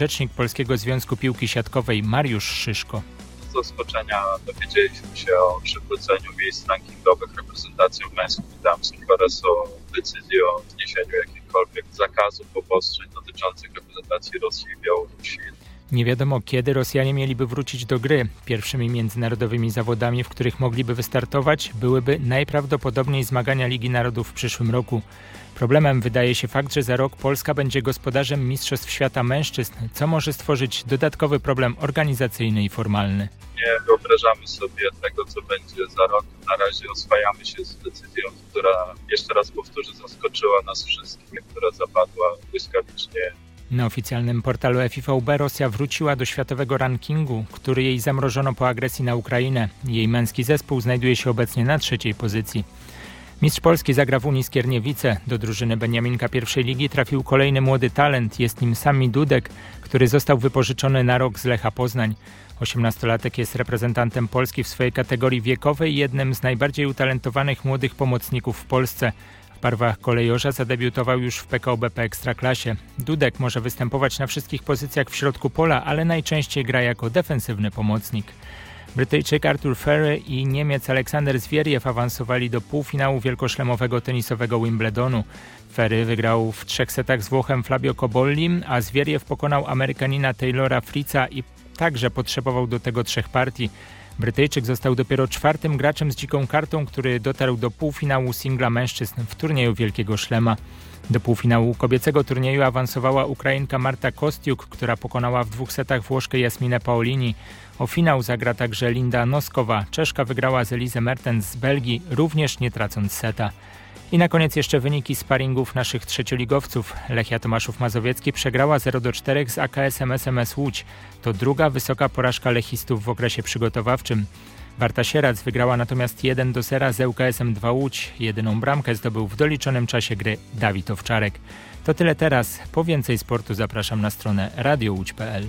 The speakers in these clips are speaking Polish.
Rzecznik Polskiego Związku Piłki Siatkowej Mariusz Szyszko. Z zaskoczenia dowiedzieliśmy się o przywróceniu miejsc rankingowych reprezentacjom męskich i damskich oraz o decyzji o zniesieniu jakichkolwiek zakazów, obostrzeń dotyczących reprezentacji Rosji i Białorusi. Nie wiadomo, kiedy Rosjanie mieliby wrócić do gry. Pierwszymi międzynarodowymi zawodami, w których mogliby wystartować, byłyby najprawdopodobniej zmagania Ligi Narodów w przyszłym roku. Problemem wydaje się fakt, że za rok Polska będzie gospodarzem Mistrzostw Świata Mężczyzn, co może stworzyć dodatkowy problem organizacyjny i formalny. Nie wyobrażamy sobie tego, co będzie za rok. Na razie oswajamy się z decyzją, która, jeszcze raz powtórzę, zaskoczyła nas wszystkich, która zapadła błyskawicznie. Na oficjalnym portalu FIVB Rosja wróciła do światowego rankingu, który jej zamrożono po agresji na Ukrainę. Jej męski zespół znajduje się obecnie na 3. pozycji. Mistrz Polski zagra w Unii Skierniewice. Do drużyny Beniaminka pierwszej ligi trafił kolejny młody talent. Jest nim Sami Dudek, który został wypożyczony na rok z Lecha Poznań. 18-latek jest reprezentantem Polski w swojej kategorii wiekowej i jednym z najbardziej utalentowanych młodych pomocników w Polsce. W barwach kolejorza zadebiutował już w PKO BP Ekstraklasie. Dudek może występować na wszystkich pozycjach w środku pola, ale najczęściej gra jako defensywny pomocnik. Brytyjczyk Arthur Furry i Niemiec Aleksander Zwieriew awansowali do półfinału wielkoszlemowego tenisowego Wimbledonu. Furry wygrał w 3 setach z Włochem Flavio Cobolli, a Zwieriew pokonał Amerykanina Taylora Fritza i także potrzebował do tego 3 partii. Brytyjczyk został dopiero 4. graczem z dziką kartą, który dotarł do półfinału singla mężczyzn w turnieju Wielkiego Szlema. Do półfinału kobiecego turnieju awansowała Ukrainka Marta Kostiuk, która pokonała w 2 setach Włoszkę Jasminę Paolini. O finał zagra także Linda Noskowa. Czeszka wygrała z Elise Mertens z Belgii, również nie tracąc seta. I na koniec jeszcze wyniki sparingów naszych trzecioligowców. Lechia Tomaszów Mazowiecki przegrała 0-4 z AKS-em SMS Łódź. To druga wysoka porażka lechistów w okresie przygotowawczym. Warta Sierac wygrała natomiast 1-0 z ŁKS-em 2 Łódź. Jedyną bramkę zdobył w doliczonym czasie gry Dawid Owczarek. To tyle teraz. Po więcej sportu zapraszam na stronę radiołódź.pl.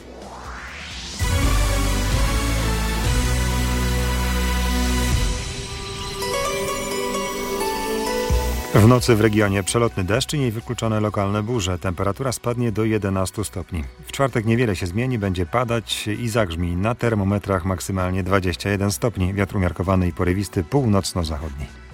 W nocy w regionie przelotny deszcz i niewykluczone lokalne burze. Temperatura spadnie do 11 stopni. W czwartek niewiele się zmieni, będzie padać i zagrzmi. Na termometrach maksymalnie 21 stopni. Wiatr umiarkowany i porywisty północno-zachodni.